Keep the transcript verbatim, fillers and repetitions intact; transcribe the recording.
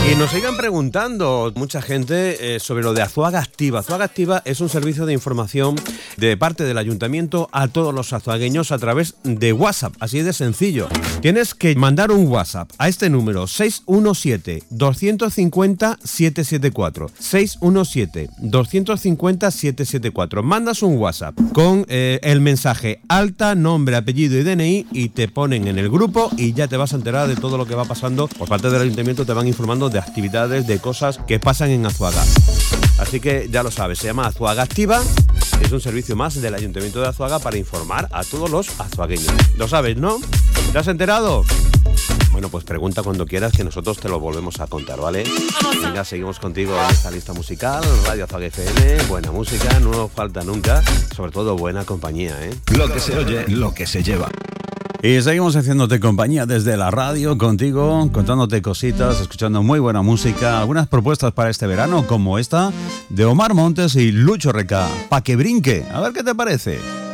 Y nos sigan preguntando mucha gente eh, sobre lo de Azuaga Activa. Azuaga Activa es un servicio de información de parte del ayuntamiento a todos los azuagueños a través de WhatsApp. Así de sencillo. Tienes que mandar un WhatsApp a este número seis uno siete, dos cinco cero, siete siete cuatro. seis uno siete, dos cinco cero, siete siete cuatro. Mandas un WhatsApp con eh, el mensaje alta, nombre, apellido y D N I y te ponen en el grupo y ya te vas a enterar de todo lo que va pasando. Por parte del ayuntamiento te van informando de actividades, de cosas que pasan en Azuaga. Así que ya lo sabes, se llama Azuaga Activa. Es un servicio más del Ayuntamiento de Azuaga para informar a todos los azuagueños. Lo sabes, ¿no? ¿Te has enterado? Bueno, pues pregunta cuando quieras que nosotros te lo volvemos a contar, ¿vale? Venga, seguimos contigo en esta lista musical. Radio Azuaga F M, buena música, no nos falta nunca. Sobre todo buena compañía, ¿eh? Lo que se oye, lo que se lleva. Y seguimos haciéndote compañía desde la radio contigo, contándote cositas, escuchando muy buena música, algunas propuestas para este verano como esta de Omar Montes y Lucho Reca, Pa' que brinque, a ver qué te parece.